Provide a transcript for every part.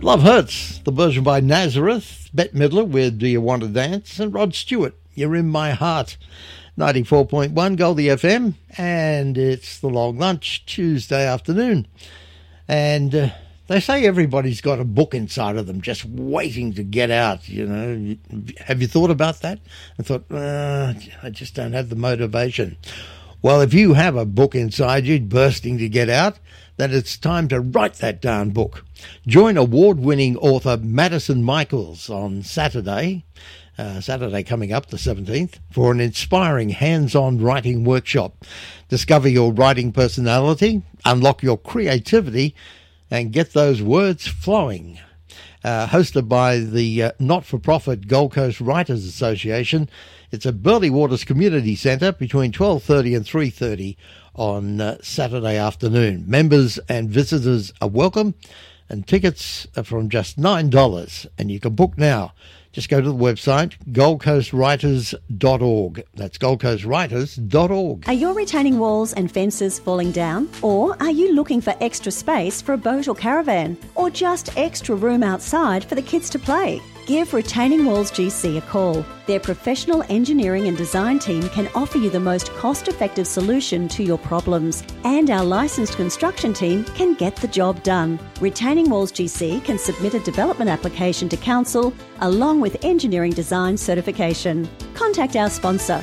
Love Hurts, the version by Nazareth, Bette Midler with Do You Want to Dance, and Rod Stewart, You're in My Heart. 94.1 Goldie FM, and it's the long lunch Tuesday afternoon. And they say everybody's got a book inside of them just waiting to get out, you know. Have you thought about that? I thought, I just don't have the motivation. Well, if you have a book inside you bursting to get out, then it's time to write that darn book. Join award-winning author Madison Michaels on Saturday coming up, the 17th, for an inspiring hands-on writing workshop. Discover your writing personality, unlock your creativity, and get those words flowing. Hosted by the not-for-profit Gold Coast Writers Association. It's at Burleigh Waters Community Centre between 12:30 and 3:30 on Saturday afternoon. Members and visitors are welcome, and tickets are from just $9, and you can book now. Just go to the website, goldcoastwriters.org. That's goldcoastwriters.org. Are your retaining walls and fences falling down? Or are you looking for extra space for a boat or caravan? Or just extra room outside for the kids to play? Give Retaining Walls GC a call. Their professional engineering and design team can offer you the most cost-effective solution to your problems, and our licensed construction team can get the job done. Retaining Walls GC can submit a development application to council along with engineering design certification. Contact our sponsor,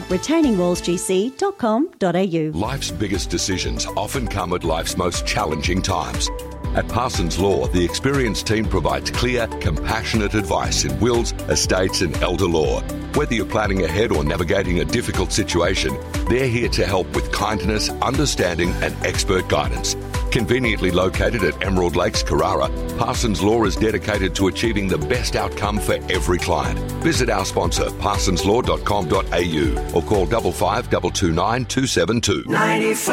retainingwallsgc.com.au. Life's biggest decisions often come at life's most challenging times. At Parsons Law, the experienced team provides clear, compassionate advice in wills, estates and elder law. Whether you're planning ahead or navigating a difficult situation, they're here to help with kindness, understanding and expert guidance. Conveniently located at Emerald Lakes, Carrara, Parsons Law is dedicated to achieving the best outcome for every client. Visit our sponsor, parsonslaw.com.au, or call 55 229 272. 95